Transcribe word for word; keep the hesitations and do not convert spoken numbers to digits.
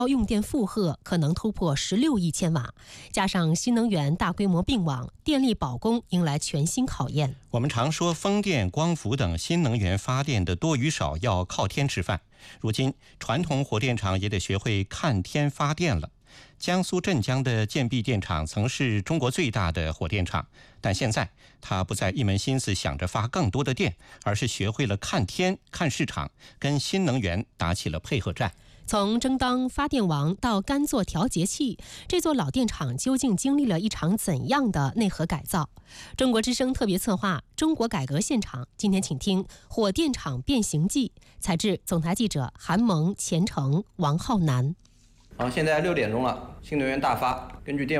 用电负荷可能突破十六亿千瓦，加上新能源大规模并网，电力保供迎来全新考验。 我们常说风电、光伏等新能源发电的多与少要靠天吃饭，如今传统火电厂也得学会看天发电了。江苏镇江的建壁电厂曾是中国最大的火电厂，但现在它不再一门心思想着发更多的电，而是学会了看天、看市场，跟新能源打起了配合战。 从争当发电王到甘做调节器，这座老电厂究竟经历了一场怎样的内核改造？中国之声特别策划《中国改革现场》，今天请听《火电厂变形记》，采制总台记者韩萌、钱成、王浩南。 好，现在六点钟了，新能源大发。根据电